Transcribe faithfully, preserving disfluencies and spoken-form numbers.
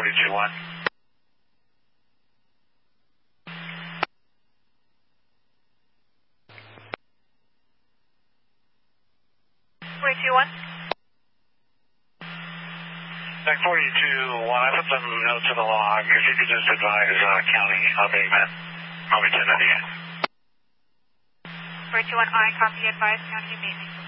three two one. three two one. Back forty-two one, I put some notes in the log. If you could just advise uh, county abatement, probably ten at the end. three two one, I copy advice, county abatement.